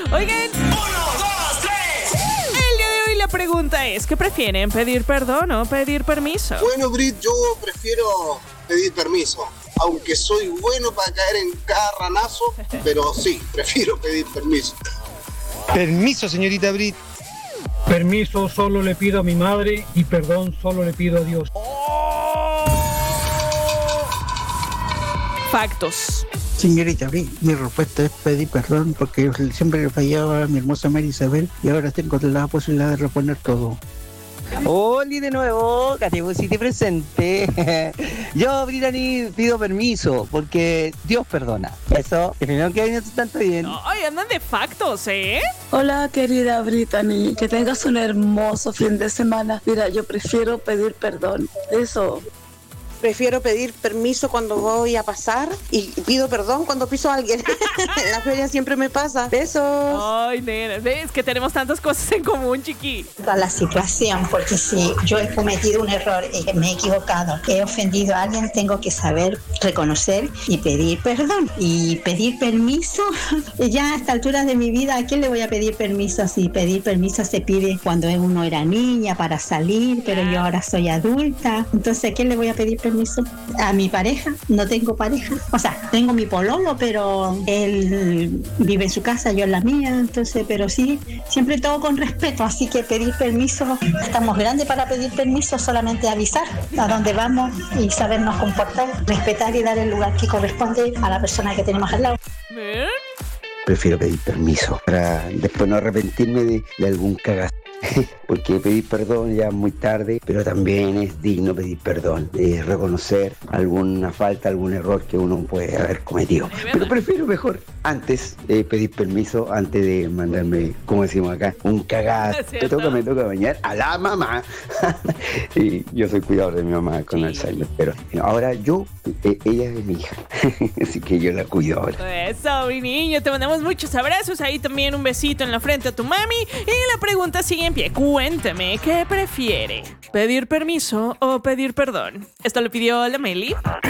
Oigan, 1, 2, 3. el día de hoy la pregunta es, ¿qué prefieren? ¿Pedir perdón o pedir permiso? Bueno, Brit, yo prefiero pedir permiso. Aunque soy bueno para caer en cada ranazo, pero sí, prefiero pedir permiso. Permiso, señorita Brit. Permiso solo le pido a mi madre y perdón solo le pido a Dios. Factos. Señorita Brit, mi respuesta es pedir perdón porque siempre le fallaba a mi hermosa María Isabel y ahora tengo la posibilidad de reponer todo. Oli de nuevo, Catibusiti presente. Yo, Brittany, pido permiso porque Dios perdona. Eso, que primero que viene tanto bien. Ay, andan de factos, ¿eh? Hola, querida Brittany, que tengas un hermoso fin de semana. Mira, yo prefiero pedir perdón. Eso. Prefiero pedir permiso cuando voy a pasar y pido perdón cuando piso a alguien. En la feria siempre me pasa. Besos. Ay, nena, ves que tenemos tantas cosas en común, chiqui. A la situación, porque si yo he cometido un error, me he equivocado, he ofendido a alguien, tengo que saber reconocer y pedir perdón. Y pedir permiso, ya a esta altura de mi vida, ¿a quién le voy a pedir permiso? Si pedir permiso se pide cuando uno era niña para salir, pero yo ahora soy adulta. Entonces, ¿a quién le voy a pedir permiso? A mi pareja, no tengo pareja. O sea, tengo mi pololo, pero él vive en su casa, yo en la mía, entonces, pero sí, siempre todo con respeto, así que pedir permiso, estamos grandes para pedir permiso, solamente avisar a dónde vamos y sabernos comportar, respetar y dar el lugar que corresponde a la persona que tenemos al lado. Prefiero pedir permiso para después no arrepentirme de algún cagazo. Porque pedir perdón ya es muy tarde, pero también es digno pedir perdón, reconocer alguna falta, algún error que uno puede haber cometido. Pero prefiero mejor antes pedir permiso, antes de mandarme, como decimos acá, un cagazo. Me toca bañar a la mamá. Y yo soy cuidador de mi mamá con Alzheimer, pero ahora ella es mi hija, así que yo la cuido ahora. Eso, mi niño, te mandamos muchos abrazos, ahí también un besito en la frente a tu mami. Y la pregunta sigue en pie. Cuéntame, ¿qué prefiere? ¿Pedir permiso o pedir perdón? Esto lo pidió la Meli.